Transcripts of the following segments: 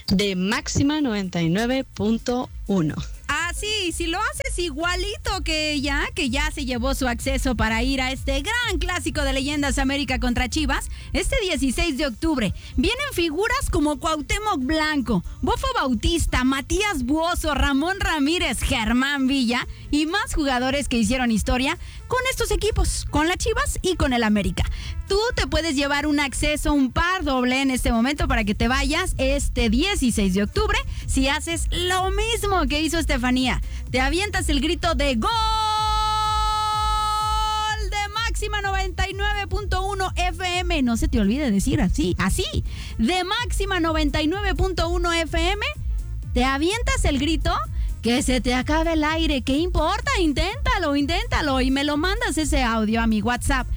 de Máxima 99.1. Ah, sí, si lo haces igualito que ella, que ya se llevó su acceso para ir a este gran clásico de leyendas América contra Chivas, este 16 de octubre, vienen figuras como Cuauhtémoc Blanco, Bofo Bautista, Matías Buoso, Ramón Ramírez, Germán Villa y más jugadores que hicieron historia con estos equipos, con las Chivas y con el América. Tú te puedes llevar un acceso, un par doble en este momento para que te vayas este 16 de octubre si haces lo mismo que hizo Estefanía. Te avientas el grito de ¡Gol! De Máxima 99.1 FM. No se te olvide decir así. De Máxima 99.1 FM. Te avientas el grito. Que se te acabe el aire, ¿qué importa? Inténtalo y me lo mandas ese audio a mi WhatsApp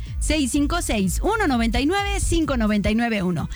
656-199-5991.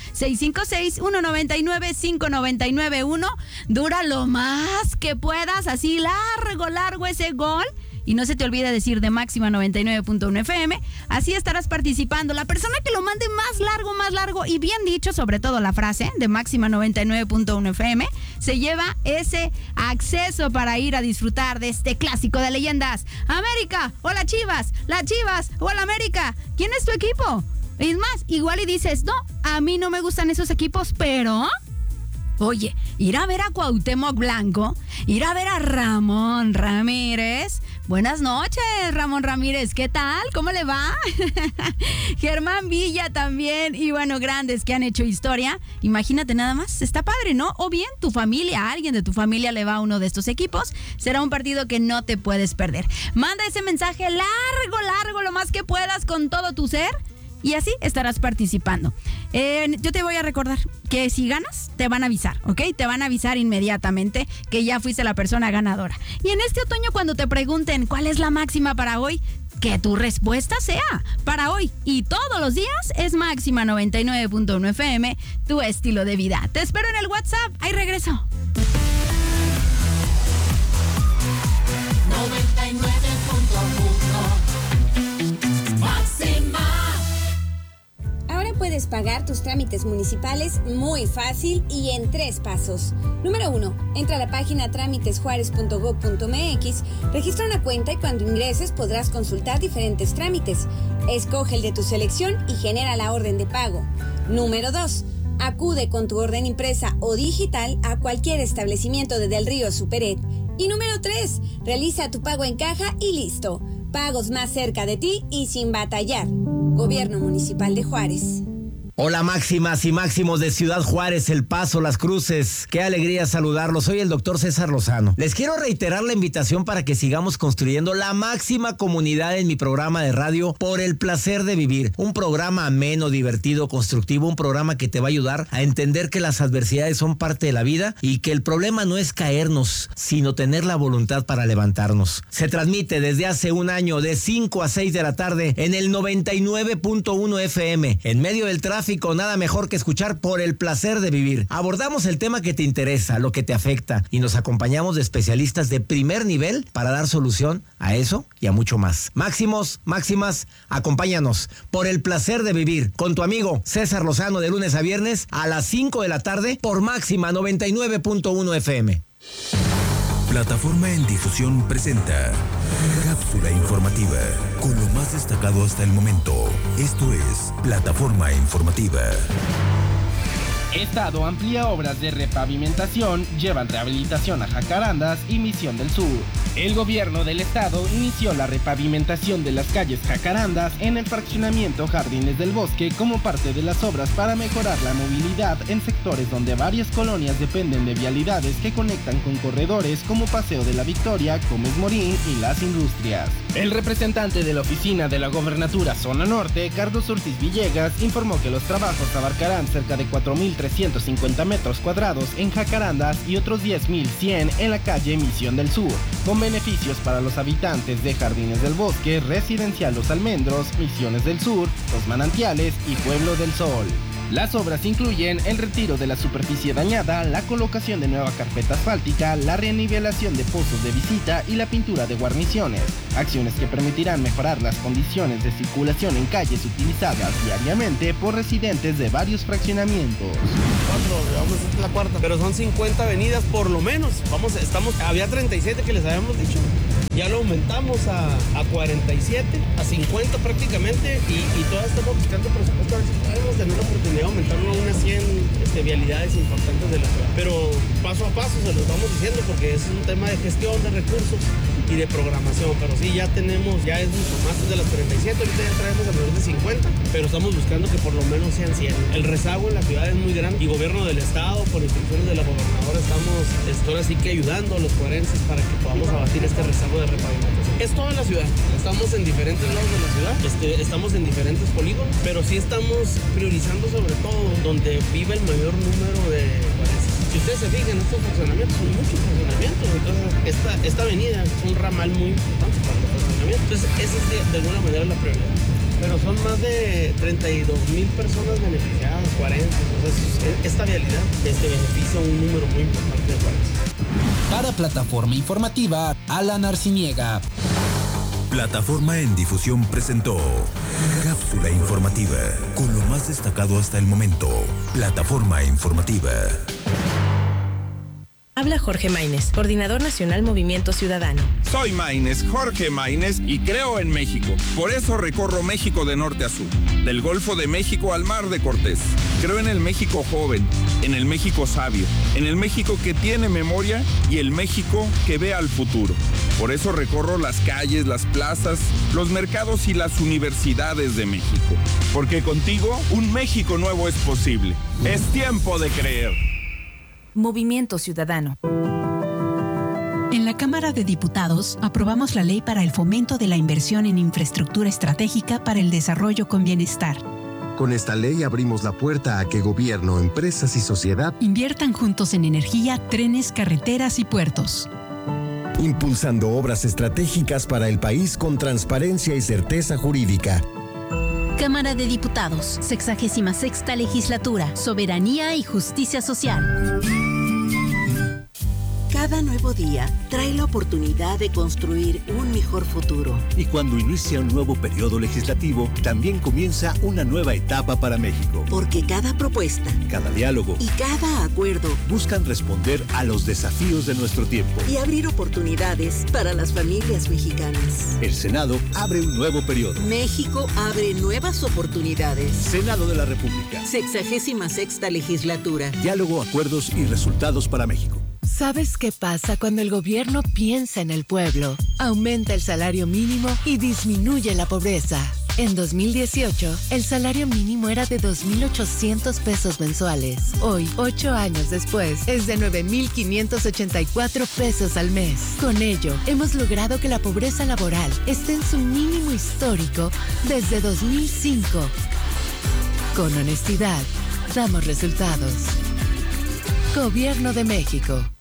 656-199-5991. Dura lo más que puedas, así largo ese gol. Y no se te olvide decir de Máxima 99.1 FM. Así estarás participando. La persona que lo mande más largo y bien dicho, sobre todo la frase de Máxima 99.1 FM, se lleva ese acceso para ir a disfrutar de este clásico de leyendas. América o las Chivas o el América. ¿Quién es tu equipo? Es más, igual y dices, no, a mí no me gustan esos equipos, pero... Oye, ir a ver a Cuauhtémoc Blanco, ir a ver a Ramón Ramírez. Buenas noches, Ramón Ramírez, ¿qué tal? ¿Cómo le va? Germán Villa también, y bueno, grandes que han hecho historia. Imagínate nada más, está padre, ¿no? O bien tu familia, alguien de tu familia le va a uno de estos equipos. Será un partido que no te puedes perder. Manda ese mensaje largo, lo más que puedas con todo tu ser. Y así estarás participando. Yo te voy a recordar que si ganas, te van a avisar, ¿ok? Te van a avisar inmediatamente que ya fuiste la persona ganadora. Y en este otoño, cuando te pregunten cuál es la máxima para hoy, que tu respuesta sea para hoy y todos los días es Máxima 99.1 FM, tu estilo de vida. Te espero en el WhatsApp. Ahí regreso. 99.1 Máxima. Ahora puedes pagar tus trámites municipales muy fácil y en 3 pasos. Número 1. Entra a la página tramitesjuarez.gov.mx, registra una cuenta y cuando ingreses podrás consultar diferentes trámites. Escoge el de tu selección y genera la orden de pago. Número 2. Acude con tu orden impresa o digital a cualquier establecimiento de Del Río Superet. Y número 3. Realiza tu pago en caja y listo. Pagos más cerca de ti y sin batallar. Gobierno Municipal de Juárez. Hola máximas y máximos de Ciudad Juárez, El Paso, Las Cruces. Qué alegría saludarlos. Soy el doctor César Lozano. Les quiero reiterar la invitación para que sigamos construyendo la máxima comunidad en mi programa de radio Por el Placer de Vivir. Un programa ameno, divertido, constructivo, un programa que te va a ayudar a entender que las adversidades son parte de la vida y que el problema no es caernos, sino tener la voluntad para levantarnos. Se transmite desde hace un año de 5 a 6 de la tarde en el 99.1 FM. En medio del tráfico, nada mejor que escuchar Por el Placer de Vivir. Abordamos el tema que te interesa, lo que te afecta, y nos acompañamos de especialistas de primer nivel para dar solución a eso y a mucho más. Máximos, máximas, acompáñanos. Por el Placer de Vivir, con tu amigo César Lozano, de lunes a viernes a las 5 de la tarde por Máxima 99.1 FM. Plataforma en Difusión presenta Cápsula Informativa, con lo más destacado hasta el momento. Esto es Plataforma Informativa. Estado amplía obras de repavimentación, llevan rehabilitación a Jacarandas y Misión del Sur. El gobierno del estado inició la repavimentación de las calles Jacarandas en el fraccionamiento Jardines del Bosque como parte de las obras para mejorar la movilidad en sectores donde varias colonias dependen de vialidades que conectan con corredores como Paseo de la Victoria, Gómez Morín y Las Industrias. El representante de la oficina de la Gobernatura Zona Norte, Carlos Ortiz Villegas, informó que los trabajos abarcarán cerca de 4.350 metros cuadrados en Jacarandas y otros 10.100 en la calle Misión del Sur, con beneficios para los habitantes de Jardines del Bosque, Residencial Los Almendros, Misiones del Sur, Los Manantiales y Pueblo del Sol. Las obras incluyen el retiro de la superficie dañada, la colocación de nueva carpeta asfáltica, la renivelación de pozos de visita y la pintura de guarniciones, acciones que permitirán mejorar las condiciones de circulación en calles utilizadas diariamente por residentes de varios fraccionamientos. Vamos a la cuarta, pero son 50 avenidas por lo menos. Había 37 que les habíamos dicho. Ya lo aumentamos a 47, a 50 prácticamente y todas estamos buscando presupuesto. Podemos tener la oportunidad de aumentarlo a unas 100 vialidades importantes de la ciudad. Pero paso a paso se lo estamos diciendo porque es un tema de gestión de recursos y de programación. Pero sí, ya es mucho más de las 47, ahorita ya traemos alrededor de 50, pero estamos buscando que por lo menos sean 100. El rezago en la ciudad es muy grande y gobierno del estado, por instrucciones de la gobernadora, estamos ahora sí que ayudando a los cuarenses para que podamos abatir este rezago de repavimentación. Es toda la ciudad, estamos en diferentes lados de la ciudad, estamos en diferentes polígonos, pero sí estamos priorizando sobre todo donde vive el mayor número de cuarenses. Si ustedes se fijan, estos fraccionamientos son muchos fraccionamientos, entonces esta avenida es un ramal muy importante para los fraccionamientos, entonces esa es de alguna manera la prioridad. Pero son más de 32,000 personas beneficiadas, 40, entonces esta vialidad beneficia a un número muy importante de cuarenses. Para Plataforma Informativa, Alan Arciniega. Plataforma en Difusión presentó Cápsula Informativa, con lo más destacado hasta el momento. Plataforma Informativa. Habla Jorge Maínez, Coordinador Nacional Movimiento Ciudadano. Soy Maínez, Jorge Maínez, y creo en México. Por eso recorro México de norte a sur, del Golfo de México al Mar de Cortés. Creo en el México joven, en el México sabio, en el México que tiene memoria y el México que ve al futuro. Por eso recorro las calles, las plazas, los mercados y las universidades de México. Porque contigo, un México nuevo es posible. Es tiempo de creer. Movimiento Ciudadano. En la Cámara de Diputados aprobamos la ley para el fomento de la inversión en infraestructura estratégica para el desarrollo con bienestar. Con esta ley abrimos la puerta a que gobierno, empresas y sociedad inviertan juntos en energía, trenes, carreteras y puertos. Impulsando obras estratégicas para el país con transparencia y certeza jurídica. Cámara de Diputados, 66ª Legislatura, Soberanía y Justicia Social. Cada nuevo día trae la oportunidad de construir un mejor futuro. Y cuando inicia un nuevo periodo legislativo, también comienza una nueva etapa para México. Porque cada propuesta, cada diálogo y cada acuerdo buscan responder a los desafíos de nuestro tiempo y abrir oportunidades para las familias mexicanas. El Senado abre un nuevo periodo. México abre nuevas oportunidades. Senado de la República. 66ª Legislatura. Diálogo, acuerdos y resultados para México. ¿Sabes qué pasa cuando el gobierno piensa en el pueblo? Aumenta el salario mínimo y disminuye la pobreza. En 2018, el salario mínimo era de 2,800 pesos mensuales. Hoy, 8 años después, es de 9,584 pesos al mes. Con ello, hemos logrado que la pobreza laboral esté en su mínimo histórico desde 2005. Con honestidad, damos resultados. Gobierno de México.